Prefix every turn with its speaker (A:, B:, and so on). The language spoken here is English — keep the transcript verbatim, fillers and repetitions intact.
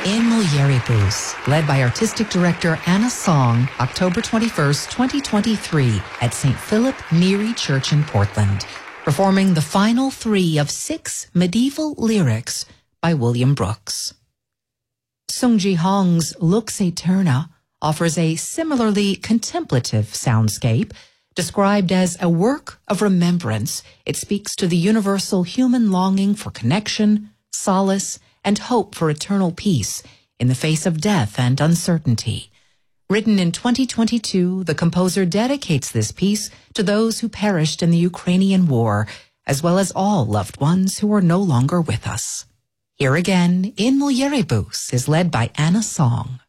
A: In Mulieribus, led by artistic director Anna Song, October twenty-first, twenty twenty-three, at Saint Philip Neri Church in Portland, performing the final three of six medieval lyrics by William Brooks. Sung Ji Hong's Lux Aeterna offers a similarly contemplative soundscape. Described as a work of remembrance, it speaks to the universal human longing for connection, solace, and hope for eternal peace in the face of death and uncertainty. Written in twenty twenty-two, the composer dedicates this piece to those who perished in the Ukrainian war, as well as all loved ones who are no longer with us. Here again, In Mulieribus is led by Anna Song.